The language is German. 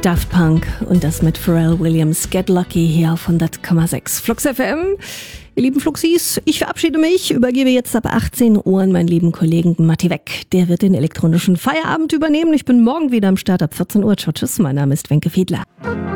Daft Punk und das mit Pharrell Williams. Get Lucky hier auf 100,6 Flux FM. Ihr lieben Fluxis, ich verabschiede mich, übergebe jetzt ab 18 Uhr an meinen lieben Kollegen Matti Weck. Der wird den elektronischen Feierabend übernehmen. Ich bin morgen wieder am Start ab 14 Uhr. Ciao, tschüss, mein Name ist Wenke Fiedler.